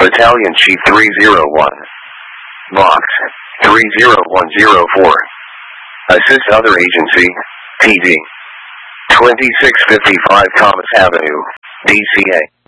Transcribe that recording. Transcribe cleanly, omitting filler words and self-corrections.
Battalion Chief 301. Box 30104. Assist other agency, PD. 2655 Thomas Avenue, DCA.